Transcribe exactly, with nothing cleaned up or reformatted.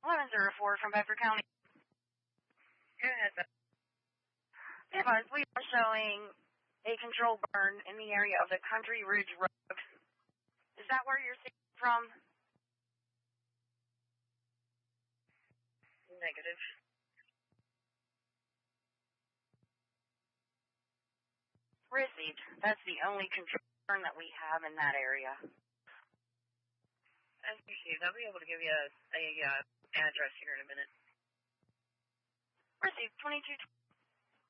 eleven oh four from Bedford County. Go ahead, Beth. Because we are showing a control burn in the area of the Country Ridge Road. Is that where you're seeing from? Negative. Received. That's the only control burn that we have in that area. As received. I'll be able to give you a, a uh, address here in a minute. Received. twenty-two